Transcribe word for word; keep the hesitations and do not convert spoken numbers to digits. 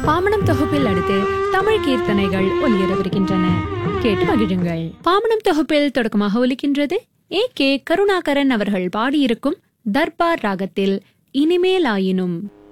பாமணம் தொகுப்பில் அடுத்து தமிழ் கீர்த்தனைகள் ஒலியரவிருக்கின்றன. கேட்டு மகிழுங்கள். பாமணம் தொகுப்பில் தொடக்கமாக ஒலிக்கின்றது ஏ கே கருணாகரன் அவர்கள் பாடியிருக்கும் தர்பார் ராகத்தில் இனிமேலாயினும்.